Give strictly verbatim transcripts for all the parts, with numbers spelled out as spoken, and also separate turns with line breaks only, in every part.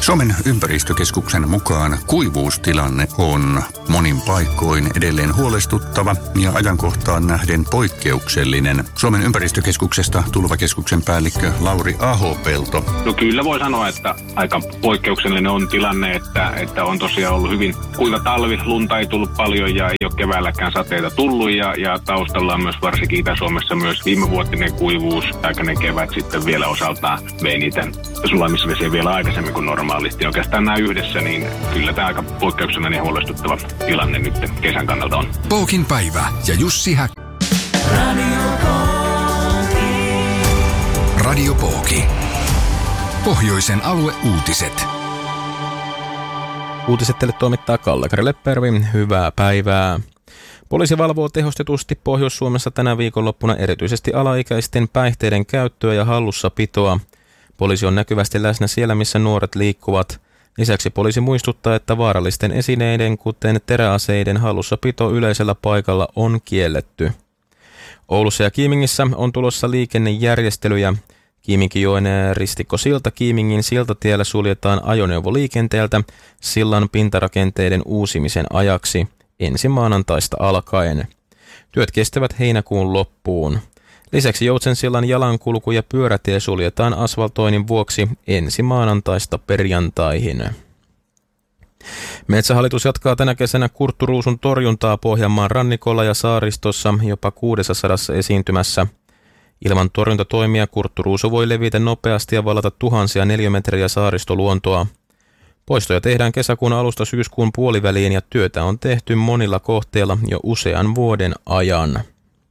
Suomen ympäristökeskuksen mukaan kuivuustilanne on monin paikkoin edelleen huolestuttava ja ajankohtaan nähden poikkeuksellinen. Suomen ympäristökeskuksesta Tulvakeskuksen päällikkö Lauri Ahopelto.
No kyllä voi sanoa, että aika poikkeuksellinen on tilanne, että, että on tosiaan ollut hyvin kuiva talvi, lunta ei tullut paljon ja ei ole keväälläkään sateita tullut ja, ja taustalla on myös varsinkin Itä-Suomessa myös viimevuotinen kuivuus, aikainen kevät sitten vielä osaltaan vei niitä sulamisvesiä vielä aikaisemmin kuin normaalisti. Oikeastaan nämä yhdessä, niin kyllä tämä aika poikkeuksellinen ja huolestuttava tilanne nyt kesän kannalta on.
Pookin päivä ja Jussi Häk. Radio Pooki. Pohjoisen alueuutiset.
Uutiset teille toimittaa Kalle-Kari Leppäjärvi. Hyvää päivää. Poliisi valvoo tehostetusti Pohjois-Suomessa tänä viikonloppuna erityisesti alaikäisten päihteiden käyttöä ja hallussapitoa. Poliisi on näkyvästi läsnä siellä, missä nuoret liikkuvat. Lisäksi poliisi muistuttaa, että vaarallisten esineiden, kuten teräaseiden hallussapito yleisellä paikalla on kielletty. Oulussa ja Kiimingissä on tulossa liikennejärjestelyjä. Kiiminkijoen ristikkosilta Kiimingin siltatiellä suljetaan ajoneuvoliikenteeltä sillan pintarakenteiden uusimisen ajaksi ensi maanantaista alkaen. Työt kestävät heinäkuun loppuun. Lisäksi Joutsensillan jalankulku- ja pyörätie suljetaan asfaltoinnin vuoksi ensi maanantaista perjantaihin. Metsähallitus jatkaa tänä kesänä kurtturuusun torjuntaa Pohjanmaan rannikolla ja saaristossa jopa kuudessasadassa esiintymässä. Ilman torjuntatoimia kurtturuusu voi levitä nopeasti ja vallata tuhansia neliömetriä saaristoluontoa. Poistoja tehdään kesäkuun alusta syyskuun puoliväliin ja työtä on tehty monilla kohteilla jo usean vuoden ajan.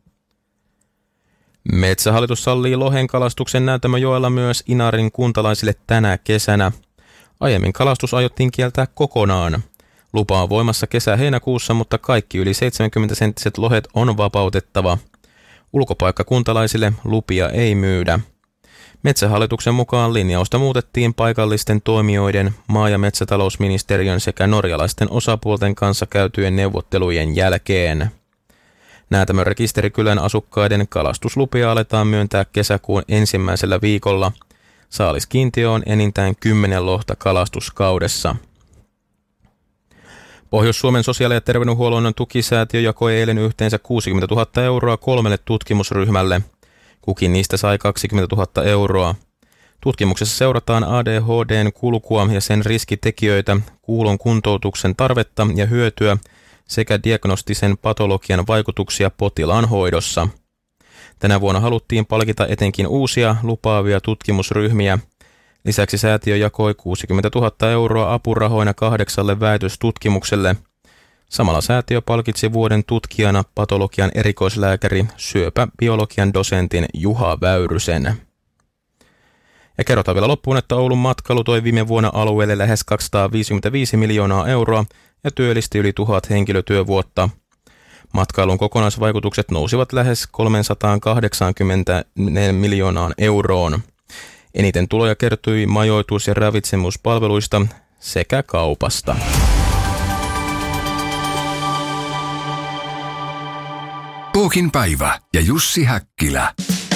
Metsähallitus sallii lohen kalastuksen Näyttämöjoella myös Inarin kuntalaisille tänä kesänä. Aiemmin kalastus aiottiin kieltää kokonaan. Lupa on voimassa kesä-heinäkuussa, mutta kaikki yli seitsemänkymmentä senttiset lohet on vapautettava. Ulkopaikkakuntalaisille lupia ei myydä. Metsähallituksen mukaan linjausta muutettiin paikallisten toimijoiden, maa- ja metsätalousministeriön sekä norjalaisten osapuolten kanssa käytyjen neuvottelujen jälkeen. Näätämön rekisterikylän asukkaiden kalastuslupia aletaan myöntää kesäkuun ensimmäisellä viikolla. Saaliskiintiö on enintään kymmenen lohta kalastuskaudessa. Pohjois-Suomen sosiaali- ja terveydenhuollon tukisäätiö jakoi eilen yhteensä kuusikymmentätuhatta euroa kolmelle tutkimusryhmälle. Kukin niistä sai kaksikymmentätuhatta euroa. Tutkimuksessa seurataan A D H D:n kulkua ja sen riskitekijöitä, kuulon kuntoutuksen tarvetta ja hyötyä sekä diagnostisen patologian vaikutuksia potilaan hoidossa. Tänä vuonna haluttiin palkita etenkin uusia lupaavia tutkimusryhmiä. Lisäksi säätiö jakoi kuusikymmentätuhatta euroa apurahoina kahdeksalle väitöstutkimukselle. Samalla säätiö palkitsi vuoden tutkijana patologian erikoislääkäri syöpäbiologian dosentin Juha Väyrysen. Ja kerrotaan vielä loppuun, että Oulun matkailu toi viime vuonna alueelle lähes kaksisataaviisikymmentäviisi miljoonaa euroa ja työllisti yli tuhat henkilötyövuotta. Matkailun kokonaisvaikutukset nousivat lähes kolmesataakahdeksankymmentä miljoonaan euroon. Eniten tuloja kertyi majoitus- ja ravitsemuspalveluista sekä kaupasta.
Pookin päivä ja Jussi Häkkilä.